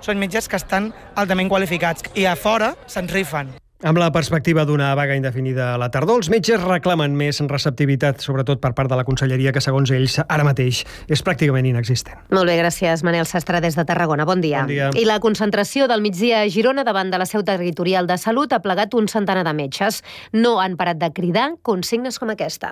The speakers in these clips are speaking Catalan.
són metges que estan altament qualificats i a fora se'ns rifen. Amb la perspectiva d'una vaga indefinida a la tardor, els metges reclamen més receptivitat, sobretot per part de la Conselleria, que segons ells ara mateix és pràcticament inexistent. Molt bé, gràcies, Manel Sastre, des de Tarragona. Bon dia. Bon dia. I la concentració del migdia a Girona davant de la seu territorial de Salut ha plegat un centenar de metges. No han parat de cridar consignes com aquesta.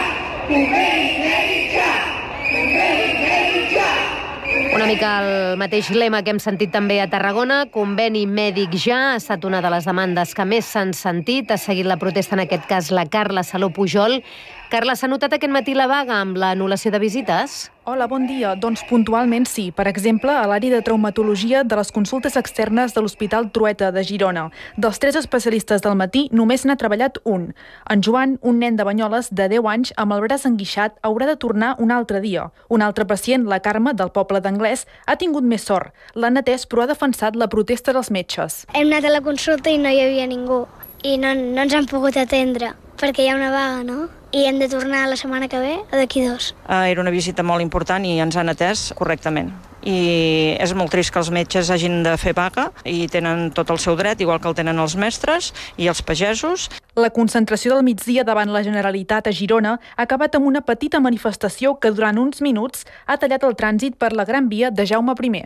Una mica el mateix lema que hem sentit també a Tarragona, conveni mèdic ja, ha estat una de les demandes que més s'han sentit. Ha seguit la protesta, en aquest cas, la Carla Saló Pujol. Carla, s'ha notat aquest matí la vaga amb l'anul·lació de visites? Hola, bon dia. Doncs puntualment sí. Per exemple, a l'àrea de traumatologia de les consultes externes de l'Hospital Trueta de Girona. Dels 3 especialistes del matí, només n'ha treballat un. En Joan, un nen de Banyoles de 10 anys amb el braç enguixat, haurà de tornar un altre dia. Un altre pacient, la Carme, del poble d'Anglès, ha tingut més sort. L'han atès, però ha defensat la protesta dels metges. Hem anat a la consulta i no hi havia ningú. I no ens han pogut atendre, perquè hi ha una vaga, no? I hem de tornar la setmana que ve o d'aquí 2. Era una visita molt important i ens han atès correctament. I és molt trist que els metges hagin de fer vaga i tenen tot el seu dret, igual que el tenen els mestres i els pagesos. La concentració del migdia davant la Generalitat a Girona ha acabat amb una petita manifestació que durant uns minuts ha tallat el trànsit per la Gran Via de Jaume I.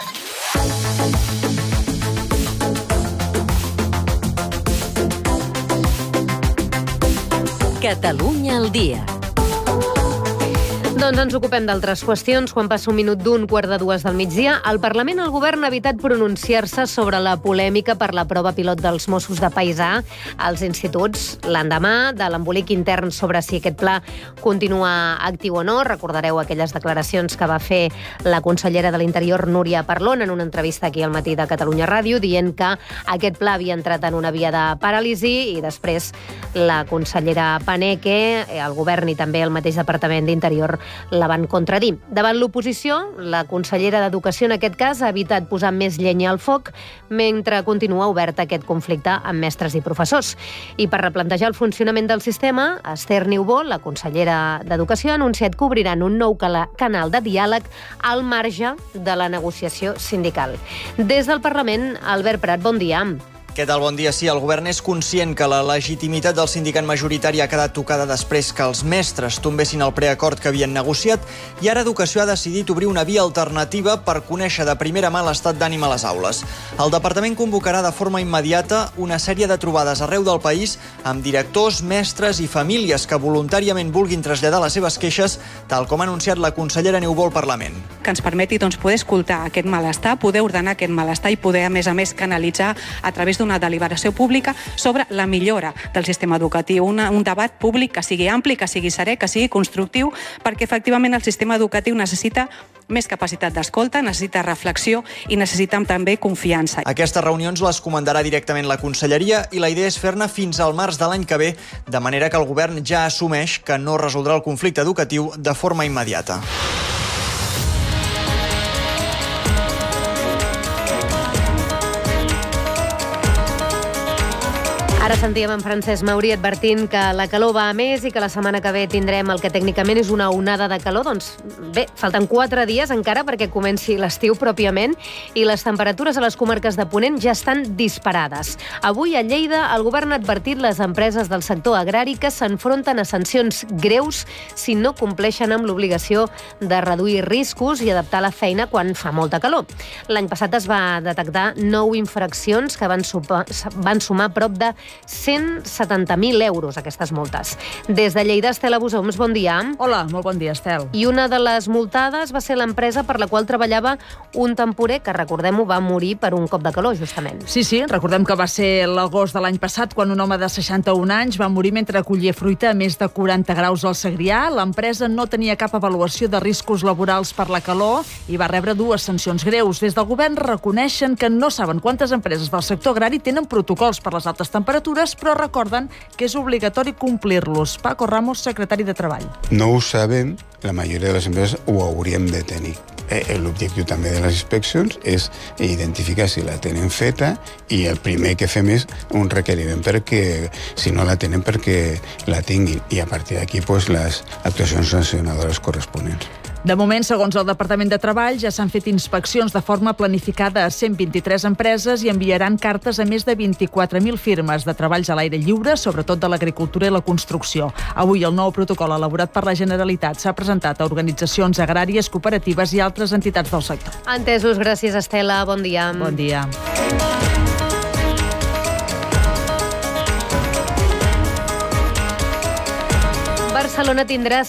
Catalunya al dia. Doncs ens ocupem d'altres qüestions. Quan passa un minut d'un 1:45 del migdia, al Parlament el govern ha evitat pronunciar-se sobre la polèmica per la prova pilot dels Mossos de paisà als instituts l'endemà de l'embolic intern sobre si aquest pla continua actiu o no. Recordareu aquelles declaracions que va fer la consellera de l'Interior, Núria Parlon, en una entrevista aquí al Matí de Catalunya Ràdio, dient que aquest pla havia entrat en una via de paràlisi i després la consellera Paneque, el govern i també el mateix Departament d'Interior la van contradir. Davant l'oposició, la consellera d'Educació, en aquest cas, ha evitat posar més llenya al foc mentre continua obert aquest conflicte amb mestres i professors. I per replantejar el funcionament del sistema, Esther Niubó, la consellera d'Educació, ha anunciat que obriran un nou canal de diàleg al marge de la negociació sindical. Des del Parlament, Albert Prat, bon dia. Què tal? Bon dia. Sí, el govern és conscient que la legitimitat del sindicat majoritari ha quedat tocada després que els mestres tombessin el preacord que havien negociat i ara Educació ha decidit obrir una via alternativa per conèixer de primera mà l'estat d'ànim a les aules. El departament convocarà de forma immediata una sèrie de trobades arreu del país amb directors, mestres i famílies que voluntàriament vulguin traslladar les seves queixes, tal com ha anunciat la consellera Niubó al Parlament. Que ens permeti poder escoltar aquest malestar, poder ordenar aquest malestar i poder, a més, canalitzar a través d'una deliberació pública sobre la millora del sistema educatiu. Un debat públic que sigui ampli, que sigui serè, que sigui constructiu, perquè efectivament el sistema educatiu necessita més capacitat d'escolta, necessita reflexió i necessita també confiança. Aquestes reunions les comandarà directament la conselleria i la idea és fer-ne fins al març de l'any que ve, de manera que el govern ja assumeix que no resoldrà el conflicte educatiu de forma immediata. Ara sentíem en Francesc Mauri advertint que la calor va a més i que la setmana que ve tindrem el que tècnicament és una onada de calor. Doncs bé, falten 4 dies encara perquè comenci l'estiu pròpiament i les temperatures a les comarques de Ponent ja estan disparades. Avui a Lleida el govern ha advertit les empreses del sector agrari que s'enfronten a sancions greus si no compleixen amb l'obligació de reduir riscos i adaptar la feina quan fa molta calor. L'any passat es va detectar 9 infraccions que van sumar prop de 170.000 euros, aquestes multes. Des de Lleida, Estela Busoms, bon dia. Hola, molt bon dia, Estel. I una de les multades va ser l'empresa per la qual treballava un temporer que, recordem-ho, va morir per un cop de calor, justament. Sí, recordem que va ser l'agost de l'any passat quan un home de 61 anys va morir mentre collia fruita a més de 40 graus al Segrià. L'empresa no tenia cap avaluació de riscos laborals per la calor i va rebre 2 sancions greus. Des del govern reconeixen que no saben quantes empreses del sector agrari tenen protocols per les altes temperatures, però recorden que és obligatori complir-los. Paco Ramos, secretari de Treball. No ho sabem, la majoria de les empreses ho hauríem de tenir. L'objectiu també de les inspeccions és identificar si la tenen feta i el primer que fem és un requeriment perquè, si no la tenen, perquè la tinguin. I a partir d'aquí, les actuacions sancionadores corresponents. De moment, segons el Departament de Treball, ja s'han fet inspeccions de forma planificada a 123 empreses i enviaran cartes a més de 24.000 firmes de treballs a l'aire lliure, sobretot de l'agricultura i la construcció. Avui el nou protocol elaborat per la Generalitat s'ha presentat a organitzacions agràries, cooperatives i altres entitats del sector. Entesos, gràcies Estela, bon dia. Bon dia. Barcelona tindrà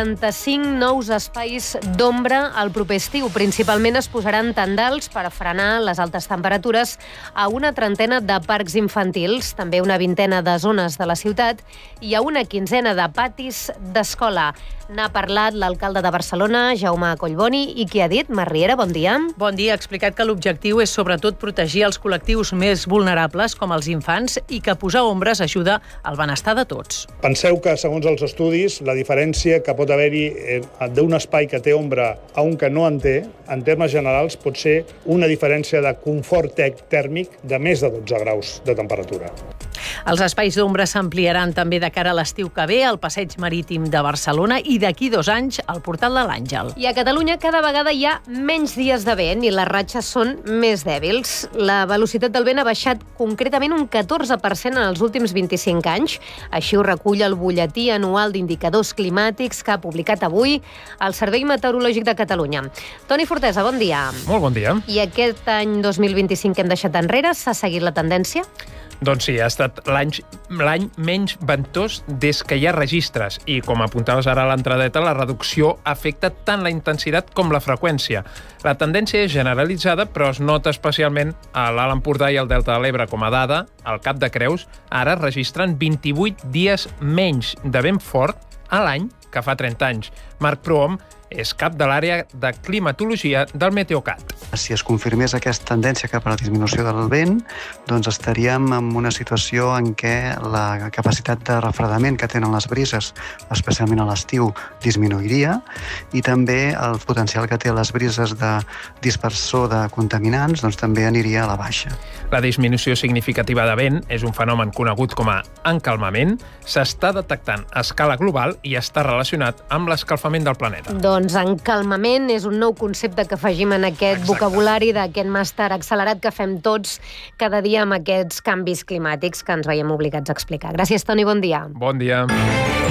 75 nous espais d'ombra al proper estiu. Principalment es posaran tendals per frenar les altes temperatures a una trentena de parcs infantils, també una vintena de zones de la ciutat i a una quinzena de patis d'escola. N'ha parlat l'alcalde de Barcelona, Jaume Collboni, i qui ha dit? Marriera, bon dia. Bon dia. Ha explicat que l'objectiu és sobretot protegir els col·lectius més vulnerables, com els infants, i que posar ombres ajuda al benestar de tots. Penseu que, segons els estudis, la diferència que pot haver-hi d'un espai que té ombra a un que no en té, en termes generals, pot ser una diferència de confort tèrmic de més de 12 graus de temperatura. Els espais d'ombra s'ampliaran també de cara a l'estiu que ve al Passeig Marítim de Barcelona i d'aquí 2 anys al Portal de l'Àngel. I a Catalunya cada vegada hi ha menys dies de vent i les ratxes són més dèbils. La velocitat del vent ha baixat concretament un 14% en els últims 25 anys. Així ho recull el butlletí anual d'indicadors climàtics que ha publicat avui el Servei Meteorològic de Catalunya. Toni Fortesa, bon dia. Molt bon dia. I aquest any 2025 que hem deixat enrere, s'ha seguit la tendència? Doncs sí, ha estat l'any menys ventós des que hi ha registres i, com apuntaves ara a l'entradeta, la reducció afecta tant la intensitat com la freqüència. La tendència és generalitzada, però es nota especialment a l'Alt Empordà i al Delta de l'Ebre. Com a dada, al Cap de Creus ara registren 28 dies menys de vent fort a l'any que fa 30 anys. Marc Prohom és cap de l'àrea de climatologia del Meteocat. Si es confirmés aquesta tendència cap a la disminució del vent, doncs estaríem en una situació en què la capacitat de refredament que tenen les brises, especialment a l'estiu, disminuiria i també el potencial que té les brises de dispersor de contaminants doncs també aniria a la baixa. La disminució significativa de vent és un fenomen conegut com a encalmament, s'està detectant a escala global i està relacionat amb l'escalfament del planeta. Doncs encalmament és un nou concepte que afegim en aquest vocabulari d'aquest màster accelerat que fem tots cada dia amb aquests canvis climàtics que ens veiem obligats a explicar. Gràcies, Toni, bon dia. Bon dia.